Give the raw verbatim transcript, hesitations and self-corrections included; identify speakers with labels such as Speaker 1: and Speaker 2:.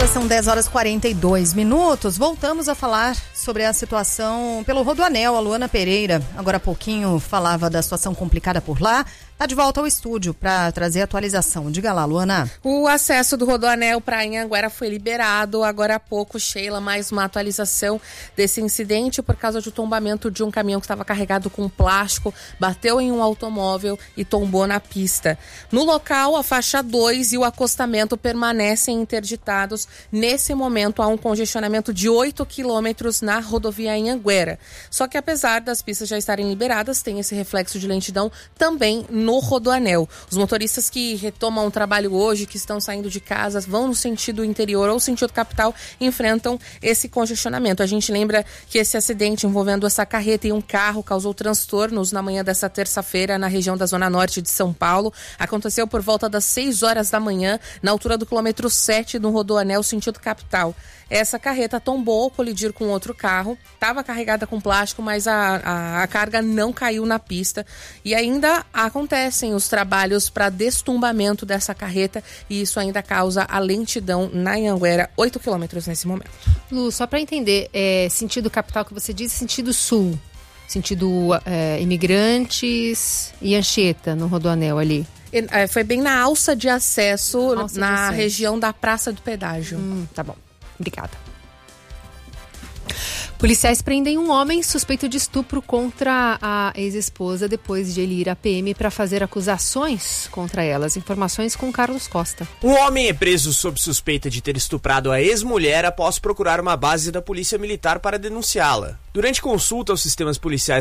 Speaker 1: Agora são dez horas e quarenta e dois minutos. Voltamos a falar sobre a situação pelo Rodoanel. A Luana Pereira, agora há pouquinho, falava da situação complicada por lá. Está de volta ao estúdio para trazer atualização. Diga lá, Luana.
Speaker 2: O acesso do Rodoanel para Anhanguera foi liberado. Agora há pouco, Sheila, mais uma atualização desse incidente por causa do tombamento de um caminhão que estava carregado com plástico, bateu em um automóvel e tombou na pista. No local, a faixa dois e o acostamento permanecem interditados. Nesse momento, há um congestionamento de oito quilômetros na rodovia Anhanguera. Só que apesar das pistas já estarem liberadas, tem esse reflexo de lentidão também no Rodoanel. Os motoristas que retomam o trabalho hoje, que estão saindo de casa, vão no sentido interior ou sentido capital, enfrentam esse congestionamento. A gente lembra que esse acidente envolvendo essa carreta e um carro causou transtornos na manhã dessa terça-feira na região da Zona Norte de São Paulo. Aconteceu por volta das seis horas da manhã, na altura do quilômetro sete do Rodoanel, sentido capital. Essa carreta tombou ao colidir com outro carro, estava carregada com plástico, mas a, a, a carga não caiu na pista. E ainda acontecem os trabalhos para destumbamento dessa carreta e isso ainda causa a lentidão na Anhanguera, oito quilômetros nesse momento.
Speaker 3: Lu, só para entender, é, sentido capital que você diz, sentido sul, sentido é, Imigrantes e Anchieta no Rodoanel ali.
Speaker 2: É, foi bem na alça de acesso,
Speaker 3: alça
Speaker 2: na
Speaker 3: de acesso.
Speaker 2: região da Praça do Pedágio.
Speaker 3: Hum, tá bom. Obrigada. Policiais prendem um homem suspeito de estupro contra a ex-esposa depois de ele ir à P M para fazer acusações contra elas. Informações com Carlos Costa.
Speaker 4: Um homem é preso sob suspeita de ter estuprado a ex-mulher após procurar uma base da Polícia Militar para denunciá-la. Durante consulta aos sistemas policiais